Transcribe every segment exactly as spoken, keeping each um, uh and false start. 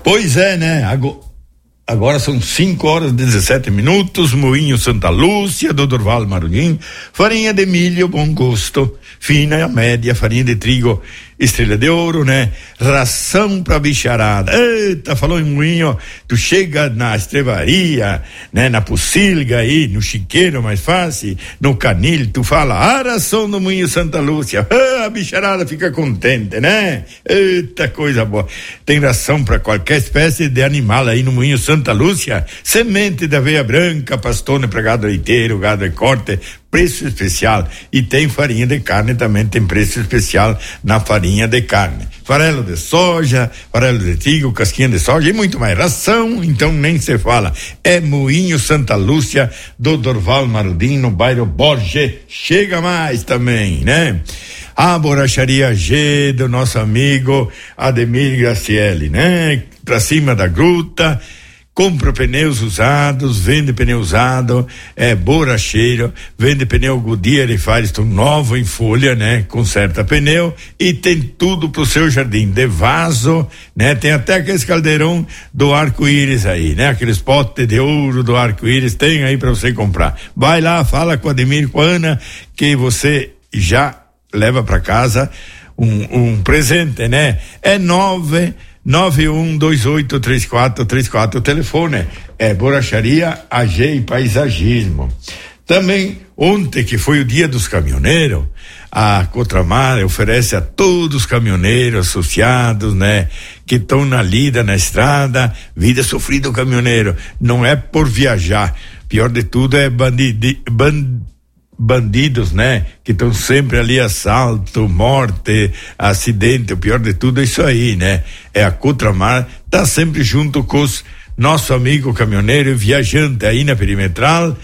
Pois é, né? Agora, agora são cinco horas e dezessete minutos. Moinho Santa Lúcia, do Dorval Marudim. Farinha de milho, bom gosto. Fina e média, farinha de trigo, Estrela de Ouro, né? Ração pra bicharada. Eita, falou em moinho, tu chega na estrevaria, né? Na Pucilga aí, no Chiqueiro, mais fácil, no Canil, tu fala, a ração do moinho Santa Lúcia. Ah, a bicharada fica contente, né? Eita, coisa boa. Tem ração pra qualquer espécie de animal aí no moinho Santa Lúcia. Semente de aveia branca, pastone pra gado leiteiro, gado de corte, preço especial. E tem farinha de carne também, tem preço especial na farinha de carne. Farelo de soja, farelo de trigo, casquinha de soja e muito mais. Ração, então nem se fala. É Moinho Santa Lúcia, do Dorval Marudim, no bairro Borges. Chega mais também, né? A Borracharia G, do nosso amigo Ademir Graciele, né? Pra cima da gruta. Compra pneus usados, vende pneu usado, é borracheiro, vende pneu Goodyear e Firestone novo em folha, né? Conserta pneu e tem tudo pro seu jardim, de vaso, né? Tem até aqueles caldeirão do arco-íris aí, né? Aqueles potes de ouro do arco-íris, tem aí pra você comprar. Vai lá, fala com a Ademir, com a Ana, que você já leva pra casa um, um presente, né? É nove nove um dois oito três quatro três quatro, o telefone é Borracharia A G e Paisagismo. Também ontem, que foi o dia dos caminhoneiros, a Cotramar oferece a todos os caminhoneiros associados, né, que estão na lida, na estrada, vida sofrida o caminhoneiro, não é por viajar, pior de tudo é bandidi, band bandidos, né? Que estão sempre ali, assalto, morte, acidente, o pior de tudo é isso aí, né? É a Cotramar, tá sempre junto com os nosso amigo caminhoneiro e viajante aí na Perimetral,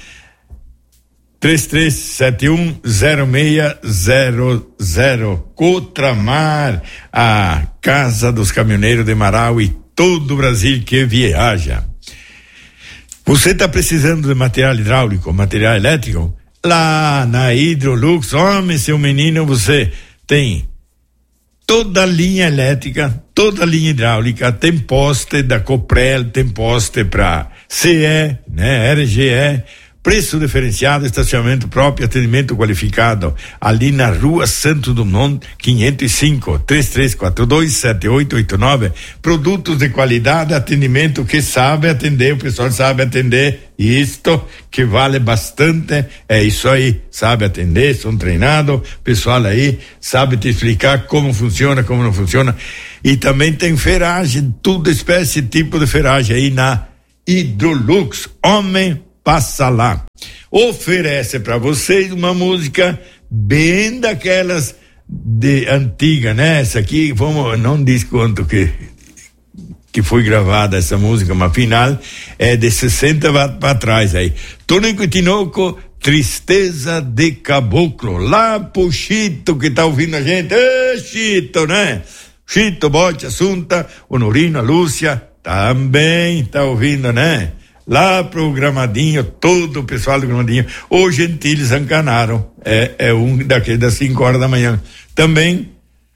três três sete um zero seis zero zero. Cotramar, a casa dos caminhoneiros de Marau e todo o Brasil que viaja. Você está precisando de material hidráulico, material elétrico? Lá na Hidrolux, homem, seu menino, você tem toda a linha elétrica, toda a linha hidráulica, tem poste da Coprel, tem poste para C E, né, R G E, preço diferenciado, estacionamento próprio, atendimento qualificado, ali na Rua Santo Dumont, quinhentos e cinco, três três quatro dois sete oito oito nove, produtos de qualidade, atendimento que sabe atender, o pessoal sabe atender, isto que vale bastante, é isso aí, sabe atender, são treinados, pessoal aí sabe te explicar como funciona, como não funciona, e também tem ferragem, toda espécie, tipo de ferragem aí na Hidrolux, homem, passa lá. Oferece para vocês uma música bem daquelas de antiga, né? Essa aqui, vamos, não diz quanto que que foi gravada essa música, mas afinal é de sessenta para trás aí. Tônico e Tinoco, Tristeza de Caboclo, lá pro Chito que tá ouvindo a gente. Ê, Chito, né? Chito, Bote, Assunta, Honorina, Lúcia, também tá ouvindo, né? Lá pro Gramadinho, todo o pessoal do Gramadinho, o Gentili Zancanaro, é, é um daqueles das cinco horas da manhã. Também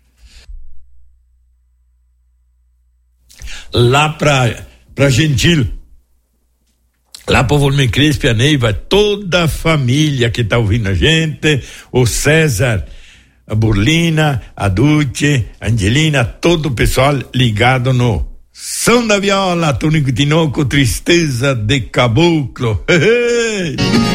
lá pra, pra Gentil, lá pro Volmem Crespi, a Neiva, toda a família que tá ouvindo a gente, o César, a Burlina, a Dulce, a Angelina, todo o pessoal ligado no Som da Viola, Tônico e Tinoco, Tristeza de Caboclo.